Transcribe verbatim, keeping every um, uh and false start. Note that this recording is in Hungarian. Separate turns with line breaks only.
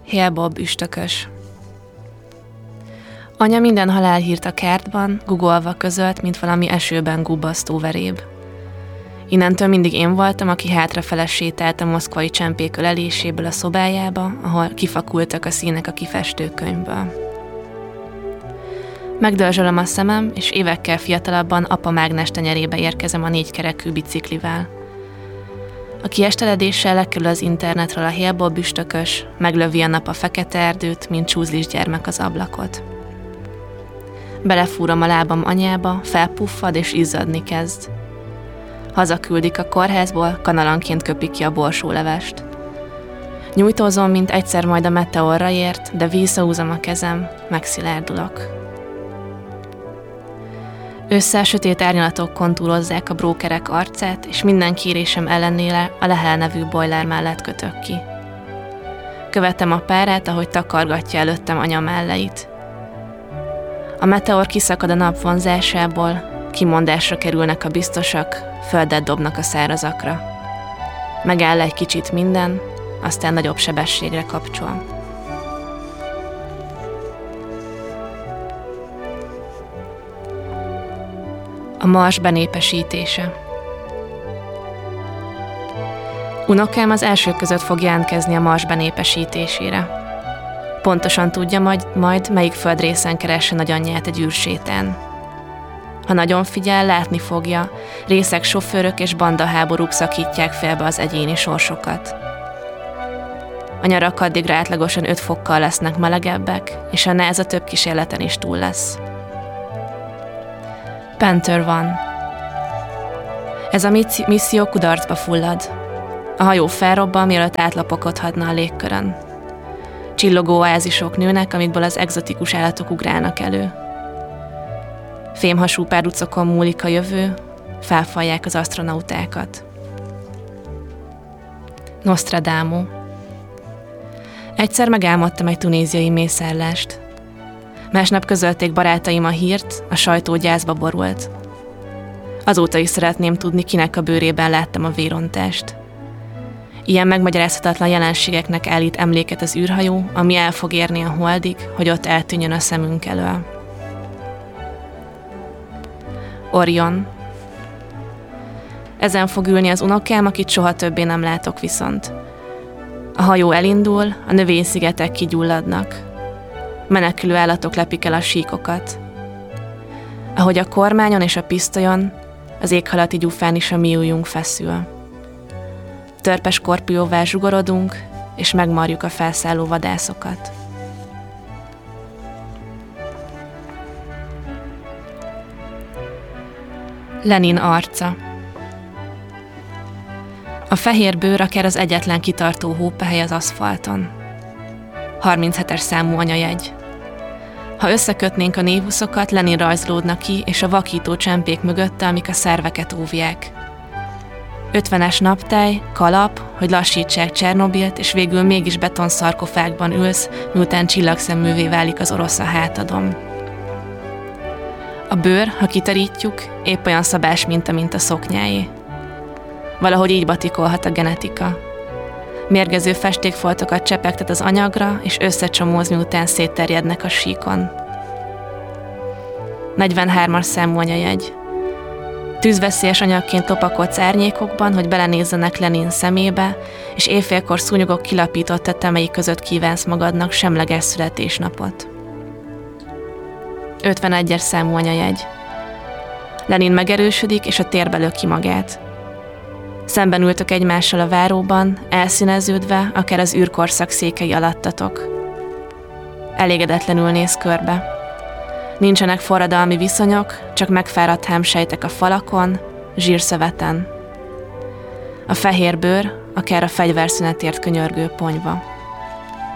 Hale-Bopp üstökös. Anya minden halálhírt a kertban, guggolva közölt, mint valami esőben gubbasztó veréb. Innentől mindig én voltam, aki hátrafele sétált a moszkvai csempék öleléséből a szobájába, ahol kifakultak a színek a kifestőkönyvből. Megdörzsölöm a szemem, és évekkel fiatalabban apa mágnes tenyerébe érkezem a négykerekű biciklivel. A kiesteledéssel lekerül az internetről a Hale-Bopp üstökös, meglövi a nap a fekete erdőt, mint csúzlis gyermek az ablakot. Belefúrom a lábam anyába, felpuffad és izzadni kezd. Hazaküldik a kórházból, kanalanként köpik ki a borsólevest. Nyújtózom, mint egyszer majd a meteorra ért, de visszahúzom a kezem, megszilárdulok. Ősszel sötét árnyalatok kontúrozzák a brókerek arcát, és minden kérésem ellenére a Lehel nevű boiler mellett kötök ki. Követem a párát, ahogy takargatja előttem anya melleit. A meteor kiszakad a nap vonzásából, kimondásra kerülnek a biztosak, földet dobnak a szárazakra. Megáll egy kicsit minden, aztán nagyobb sebességre kapcsol. A Mars benépesítése. Unokám az első között fog jelentkezni a Mars benépesítésére. Pontosan tudja majd, majd melyik földrészen keresse nagyanyját egy űrsétán. Ha nagyon figyel, látni fogja, részeg sofőrök és bandaháborúk szakítják félbe az egyéni sorsokat. A nyarak addigra átlagosan öt fokkal lesznek melegebbek, és a NASA több kísérleten is túl lesz. Panther van. Ez a misszió kudarcba fullad. A hajó felrobban, mielőtt átlapokodhatna a légkörön. Csillogó oázisok nőnek, amikből az egzotikus állatok ugrálnak elő. Fémhasú párducokon múlik a jövő, felfalják az asztronautákat. Nostradamus. Egyszer megálmodtam egy tunéziai mészárlást. Másnap közölték barátaim a hírt, a sajtó gyászba borult. Azóta is szeretném tudni, kinek a bőrében láttam a vérontást. Ilyen megmagyarázhatatlan jelenségeknek állít emléket az űrhajó, ami el fog érni a holdig, hogy ott eltűnjön a szemünk elől. Orion. Ezen fog ülni az unokám, akit soha többé nem látok viszont. A hajó elindul, a növényszigetek kigyulladnak. Menekülő állatok lepik el a síkokat. Ahogy a kormányon és a pisztolyon, az éghalati gyufán is a mi ujjunk feszül. Törpe skorpióvá zsugorodunk, és megmarjuk a felszálló vadászokat. Lenin arca. A fehér bőr akár az egyetlen kitartó hópehely az aszfalton. harminchetes számú anyajegy. Ha összekötnénk a névuszokat, Lenin rajzolódna ki, és a vakító csempék mögötte, amik a szerveket óvják. ötvenes naptáj, kalap, hogy lassítsák Csernobilt, és végül mégis betonszarkofágban ülsz, miután csillagszeművé válik az orosz a hátadon. A bőr, ha kitarítjuk, épp olyan szabás minta, mint a szoknyáé. Valahogy így batikolhat a genetika. Mérgező festékfoltokat csepegtet az anyagra, és összecsomóz, miután szétterjednek a síkon. negyvenhármas számú anyajegy. Tűzveszélyes anyagként lopakodsz árnyékokban, hogy belenézzenek Lenin szemébe, és éjfélkor szúnyogok kilapított tetemei között kívánsz magadnak semleges születésnapot. ötvenegyes számú anyajegy. Lenin megerősödik, és a térbe löki magát. Szemben ültök egymással a váróban, elszíneződve, akár az űrkorszak székei alattatok. Elégedetlenül néz körbe. Nincsenek forradalmi viszonyok, csak megfáradt hámsejtek a falakon, zsírszöveten. A fehér bőr, akár a fegyverszünetért könyörgő ponyva.